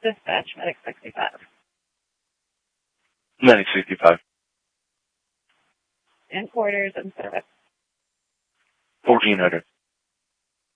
Dispatch, Medic 65. Medic 65. In quarters and service. 1400.